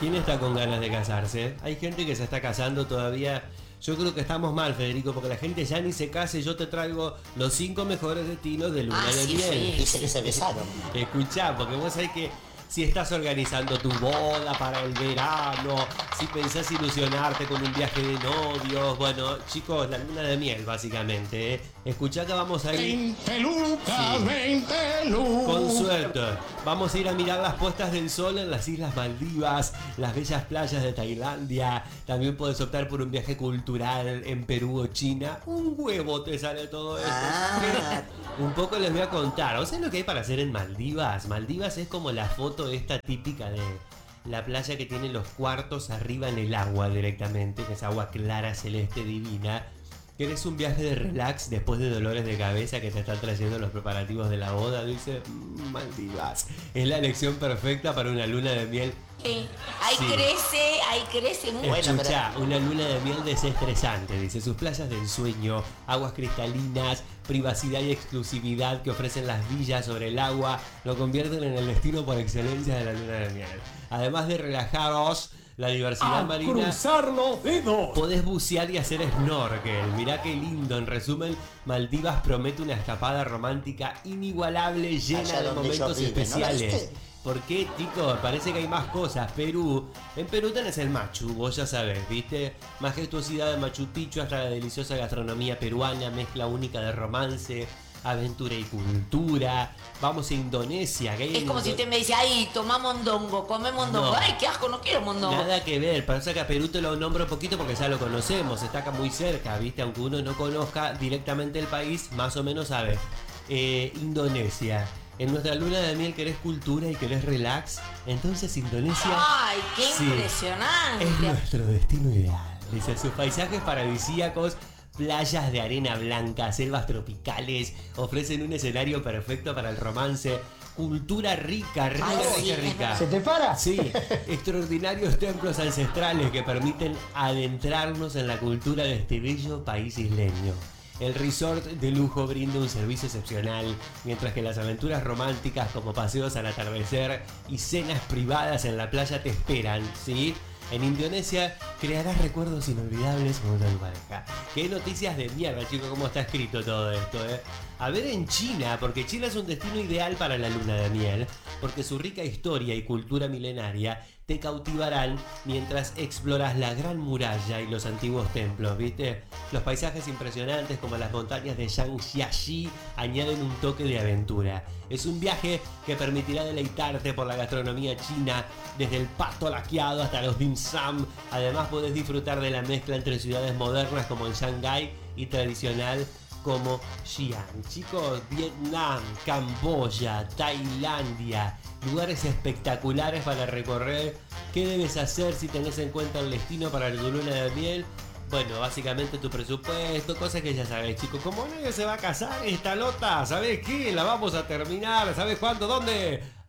¿Quién está con ganas de casarse? Hay gente que se está casando todavía. Yo creo que estamos mal, Federico, porque la gente ya ni se case. Yo te traigo los 5 mejores destinos de luna de miel. Dice que se besaron. Escuchá, porque vos sabés que si estás organizando tu boda para el verano, si pensás ilusionarte con un viaje de novios, bueno, chicos, la luna de miel, básicamente, ¿eh? Escuchá que vamos a ir... 20 lucas, 20 lucas. Con suerte, vamos a ir a mirar las puestas del sol en las Islas Maldivas, las bellas playas de Tailandia. También puedes optar por un viaje cultural en Perú o China. Un huevo te sale todo esto. Un poco les voy a contar. ¿O sabés lo que hay para hacer en Maldivas? Maldivas es como la foto esta típica de la playa que tiene los cuartos arriba en el agua directamente, que es agua clara, celeste, divina. ¿Querés un viaje de relax después de dolores de cabeza que te están trayendo los preparativos de la boda? Dice, Maldivas. Es la elección perfecta para una luna de miel. Ahí crece muy bueno. Escuchá, una luna de miel desestresante, dice. Sus playas de ensueño, aguas cristalinas, privacidad y exclusividad que ofrecen las villas sobre el agua, lo convierten en el destino por excelencia de la luna de miel. Además de relajaros, la diversidad marina. Cruzar los dedos. Podés bucear y hacer snorkel. Mirá qué lindo. En resumen, Maldivas promete una escapada romántica inigualable, llena de momentos especiales. ¿Por qué, chicos? Parece que hay más cosas. Perú. En Perú tenés el Machu, vos ya sabés, ¿viste? Majestuosidad de Machu Picchu hasta la deliciosa gastronomía peruana, mezcla única de romance, aventura y cultura. Vamos a Indonesia. Que hay es como si usted me dice, ay, toma mondongo, come mondongo. No. Ay, qué asco, no quiero mondongo. Nada que ver, pasa que a Perú te lo nombro un poquito porque ya lo conocemos, está acá muy cerca, ¿viste? Aunque uno no conozca directamente el país, más o menos sabe. Indonesia. En nuestra luna de miel querés cultura y querés relax, entonces Indonesia... ¡Ay, qué sí, impresionante! es nuestro destino ideal. Dice, sus paisajes paradisíacos, playas de arena blanca, selvas tropicales, ofrecen un escenario perfecto para el romance. Cultura rica. ¿Se te para? Sí, extraordinarios templos ancestrales que permiten adentrarnos en la cultura de este bello país isleño. El resort de lujo brinda un servicio excepcional, mientras que las aventuras románticas como paseos al atardecer y cenas privadas en la playa te esperan, ¿sí? En Indonesia crearás recuerdos inolvidables con una pareja. Qué noticias de mierda, chicos, cómo está escrito todo esto, ¿eh? A ver en China, porque China es un destino ideal para la luna de miel, porque su rica historia y cultura milenaria te cautivarán mientras exploras la gran muralla y los antiguos templos, ¿viste? Los paisajes impresionantes como las montañas de Zhangjiajie añaden un toque de aventura. Es un viaje que permitirá deleitarte por la gastronomía china, desde el pasto laqueado hasta los dim sum. Además podés disfrutar de la mezcla entre ciudades modernas como en Shanghái y tradicional como Xi'an. Chicos, Vietnam, Camboya, Tailandia, lugares espectaculares para recorrer. ¿Qué debes hacer si tenés en cuenta el destino para tu luna de miel? Bueno, básicamente tu presupuesto, cosas que ya sabés, chicos. Como nadie se va a casar, esta nota, ¿sabés qué? La vamos a terminar, ¿sabés cuándo? ¿Dónde?